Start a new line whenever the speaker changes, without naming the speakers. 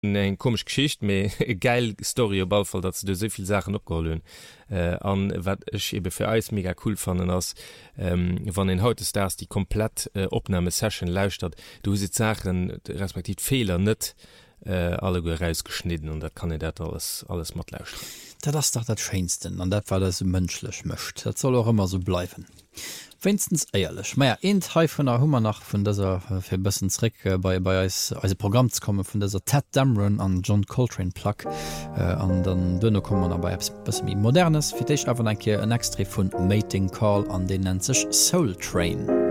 eng komisch Geschicht méi geil Story op Ballfall, dat ze du soviel Sachen opgeholen an wat ech ebe fir eis mega cool fannnen ass wann en haute Stars die komplett Opnahmesession lauscht, du se Sachen respektiv Fehler net alle go rausgeschnitten und dat kann dat alles mat lauscht.
Das doch dat Scheinsten an dat war das mënschlech mcht. Dat soll auch immer so bleiben. Wenigstens eierlich. Meier een Teil von der Hummer nach von dieser fir bëssen Trick bei als Programm zu kommen von dieser Ted Dameron an John Coltrane Plaque an dann dënne kommen dabei bis wie modernes. Fi ich aber enke en extra von Mating Call an den nennt sich Soul Train.